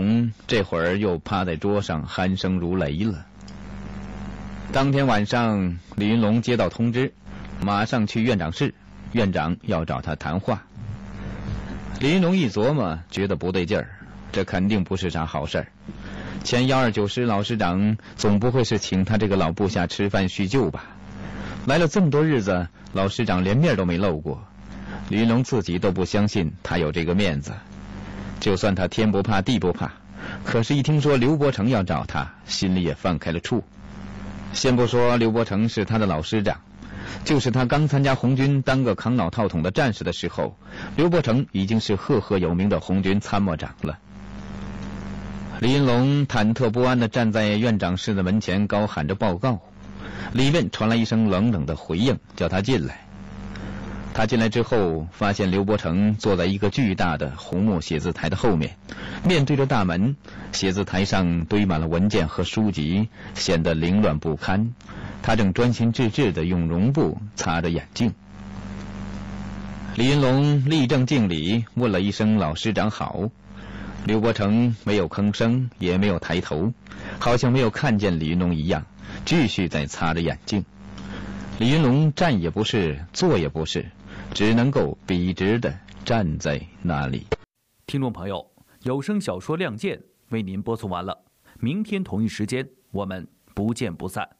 龙这会儿又趴在桌上鼾声如雷了。当天晚上，李云龙接到通知，马上去院长室，院长要找他谈话。李云龙一琢磨，觉得不对劲儿，这肯定不是啥好事儿。前129师老师长总不会是请他这个老部下吃饭叙旧吧？来了这么多日子，老师长连面都没露过，李云龙自己都不相信他有这个面子。就算他天不怕地不怕，可是一听说刘伯承要找他，心里也放开了处。先不说刘伯承是他的老师长，就是他刚参加红军当个扛老套筒的战士的时候，刘伯承已经是赫赫有名的红军参谋长了。李云龙忐忑不安地站在院长室的门前，高喊着报告。里面传来一声冷冷的回应，叫他进来。他进来之后，发现刘伯承坐在一个巨大的红木写字台的后面，面对着大门，写字台上堆满了文件和书籍，显得凌乱不堪。他正专心致志地用绒布擦着眼镜。李云龙立正敬礼，问了一声老师长好。刘伯承没有吭声，也没有抬头，好像没有看见李云龙一样，继续在擦着眼镜。李云龙站也不是，坐也不是，只能够笔直地站在那里。 听众朋友，有声小说《亮剑》为您播送完了，明天同一时间我们不见不散。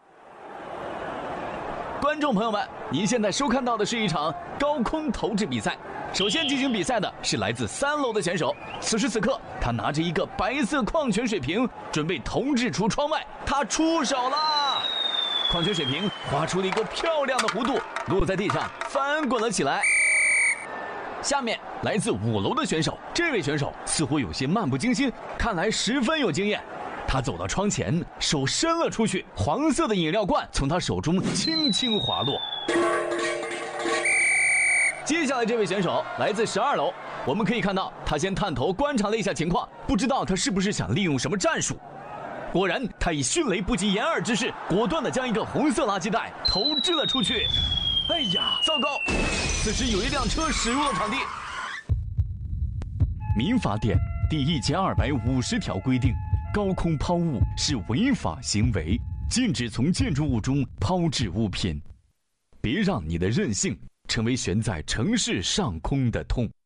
观众朋友们，您现在收看到的是一场高空投掷比赛。首先进行比赛的是来自3楼的选手，此时此刻，他拿着一个白色矿泉水瓶，准备投掷出窗外。他出手了，矿泉水瓶划出了一个漂亮的弧度，落在地上，翻滚了起来。下面来自5楼的选手，这位选手似乎有些漫不经心，看来十分有经验。他走到窗前，手伸了出去，黄色的饮料罐从他手中轻轻滑落。接下来这位选手来自12楼，我们可以看到他先探头观察了一下情况，不知道他是不是想利用什么战术。果然，他以迅雷不及掩耳之势，果断地将一个红色垃圾袋投掷了出去。哎呀，糟糕！此时有一辆车驶入了场地。民法典第1250条规定，高空抛物是违法行为，禁止从建筑物中抛掷物品。别让你的任性成为悬在城市上空的痛。